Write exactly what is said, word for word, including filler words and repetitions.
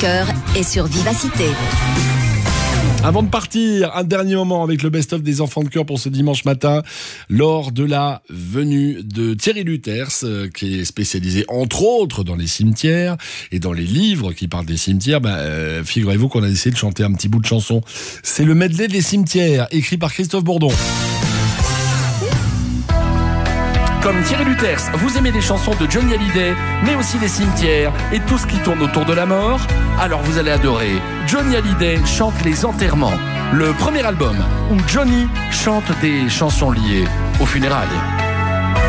Cœur et sur Vivacité. Avant de partir, un dernier moment avec le best-of des enfants de cœur pour ce dimanche matin, lors de la venue de Thierry Luters, euh, qui est spécialisé entre autres dans les cimetières et dans les livres qui parlent des cimetières. Bah, euh, figurez-vous qu'on a essayé de chanter un petit bout de chanson. C'est le medley des cimetières, écrit par Christophe Bourdon. Comme Thierry Luters, vous aimez les chansons de Johnny Hallyday, mais aussi les cimetières et tout ce qui tourne autour de la mort? Alors vous allez adorer Johnny Hallyday chante les enterrements, le premier album où Johnny chante des chansons liées aux funérailles.